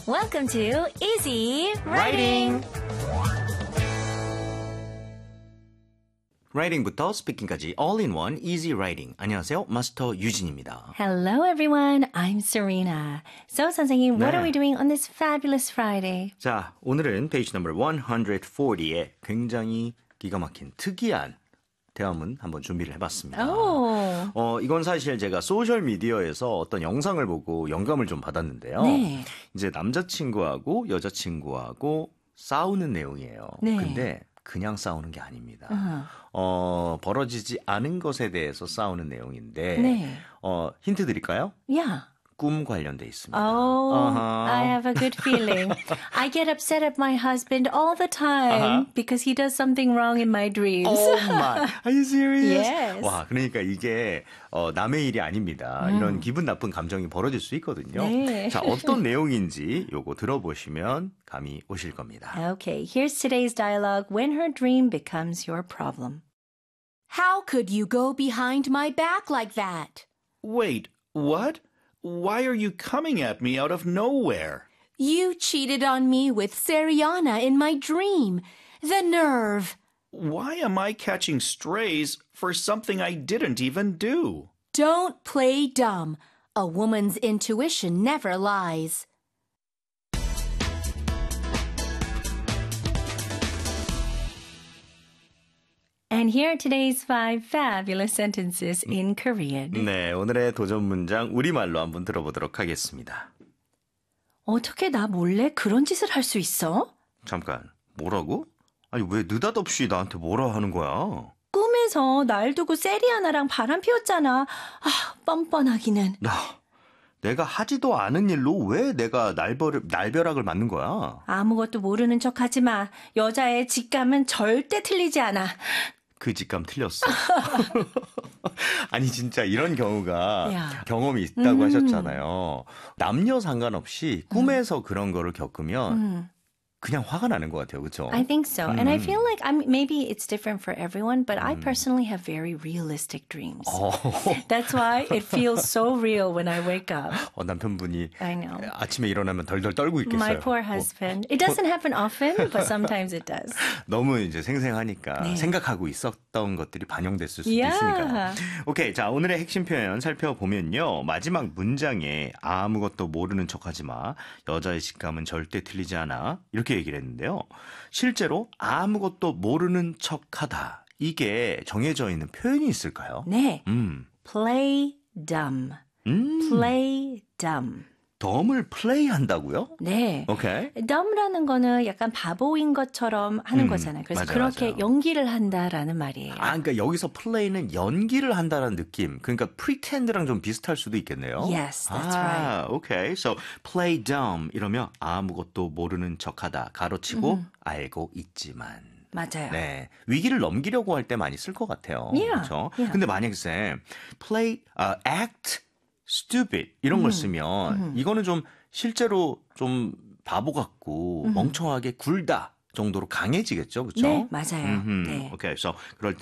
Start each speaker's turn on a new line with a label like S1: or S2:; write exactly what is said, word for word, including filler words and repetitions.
S1: Welcome to Easy Writing.
S2: 라이팅부터 스피킹까지 all-in-one easy writing. 안녕하세요. 마스터 유진입니다.
S1: Hello everyone, I'm Serena. So 선생님, what
S2: 네.
S1: are we doing on this fabulous Friday?
S2: 자, 오늘은 페이지 넘버 백사십에 굉장히 기가 막힌 특이한 대화문 한번 준비를 해봤습니다.
S1: Oh.
S2: 어, 이건 사실 제가 소셜미디어에서 어떤 영상을 보고 영감을 좀 받았는데요.
S1: 네.
S2: 이제 남자친구하고 여자친구하고 싸우는 내용이에요.
S1: 네.
S2: 근데 그냥 싸우는 게 아닙니다.
S1: Uh-huh.
S2: 어, 벌어지지 않은 것에 대해서 싸우는 내용인데
S1: 네.
S2: 어, 힌트 드릴까요?
S1: Yeah.
S2: 꿈 관련돼 있습니다.
S1: Oh,
S2: Uh-huh.
S1: I have a good feeling. I get upset at my husband all the time
S2: Uh-huh.
S1: because he does something wrong in my dreams.
S2: Oh my, are you serious?
S1: Yes.
S2: 와, 그러니까 이게 어, 남의 일이 아닙니다.
S1: 음.
S2: 이런 기분 나쁜 감정이 벌어질 수 있거든요.
S1: 네.
S2: 자, 어떤 내용인지 요거 들어보시면 감이 오실 겁니다.
S1: Okay, here's today's dialogue when her dream becomes your problem.
S3: How could you go behind my back like that?
S4: Wait, what? Why are you coming at me out of nowhere?
S3: You cheated on me with Sariana in my dream. The nerve.
S4: Why am I catching strays for something I didn't even do?
S3: Don't play dumb. A woman's intuition never lies.
S1: And here are today's five fabulous sentences in Korean.
S2: 네, 오늘의 도전 문장 우리말로 한번 들어보도록 하겠습니다.
S1: 어떻게 나 몰래 그런 짓을 할 수 있어?
S2: 잠깐, 뭐라고? 아니, 왜 느닷없이 나한테 뭐라 하는 거야?
S1: 꿈에서 날 두고 세리아나랑 바람 피웠잖아. 아, 뻔뻔하기는.
S2: 나, 내가 하지도 않은 일로 왜 내가 날벼, 날벼락을 맞는 거야?
S1: 아무것도 모르는 척하지 마. 여자의 직감은 절대 틀리지 않아.
S2: 그 직감 틀렸어. 아니 진짜 이런 경우가
S1: 야.
S2: 경험이 있다고
S1: 음.
S2: 하셨잖아요. 남녀 상관없이 꿈에서 그런 거를 겪으면
S1: 음.
S2: 그냥 화가 나는 것 같아요. 그렇죠?
S1: I think so. And I feel like I'm, maybe it's different for everyone, but I personally have very realistic dreams.
S2: 어,
S1: That's why it feels so real when I wake up.
S2: 어, 남편분이
S1: I know.
S2: 아침에 일어나면 덜덜 떨고 있겠어요.
S1: My poor husband. It doesn't happen often, but sometimes it does.
S2: 너무 이제 생생하니까
S1: 네.
S2: 생각하고 있었던 것들이 반영됐을 수도
S1: Yeah.
S2: 있으니까요. 오케이, 자 오늘의 핵심 표현 살펴보면요. 마지막 문장에 아무것도 모르는 척하지 마. 여자의 직감은 절대 틀리지 않아. 이렇게 얘기를 했는데요. 실제로 아무것도 모르는 척하다. 이게 정해져 있는 표현이 있을까요?
S1: 네.
S2: 음,
S1: Play dumb.
S2: 음,
S1: Play dumb.
S2: 덤을 플레이한다고요?
S1: 네.
S2: 오케이.
S1: dumb라는 거는 약간 바보인 것처럼 하는
S2: 음,
S1: 거잖아요. 그래서
S2: 맞아요,
S1: 그렇게
S2: 맞아요.
S1: 연기를 한다라는 말이에요.
S2: 아, 그러니까 여기서 플레이는 연기를 한다는 느낌. 그러니까 pretend랑 좀 비슷할 수도 있겠네요.
S1: Yes, that's
S2: 아,
S1: right.
S2: okay. So play dumb 이러면 아무것도 모르는 척하다. 가로치고
S1: 음.
S2: 알고 있지만.
S1: 맞아요.
S2: 네, 위기를 넘기려고 할 때 많이 쓸 것 같아요.
S1: Yeah,
S2: 그렇죠?
S1: yeah.
S2: 근데 만약에 쌤, play, uh, act stupid 이런 걸 쓰면 이거는 좀 실제로 좀 바보 같고 멍청하게 굴다 정도로 강해지겠죠, 그렇죠?
S1: 네, 맞아요.
S2: 음흠.
S1: 네.
S2: 오케이, so 그럴 때